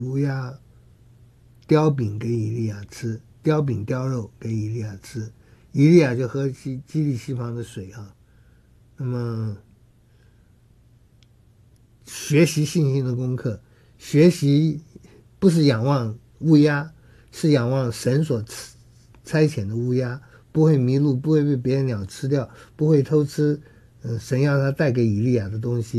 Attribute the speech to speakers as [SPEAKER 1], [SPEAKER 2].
[SPEAKER 1] 乌鸦叼饼给以利亚吃，叼饼叼肉给以利亚吃，以利亚就喝基利溪旁的水啊。那么学习信心的功课，学习不是仰望乌鸦，是仰望神所差遣的乌鸦，不会迷路，不会被别的鸟吃掉，不会偷吃，神要他带给以利亚的东西。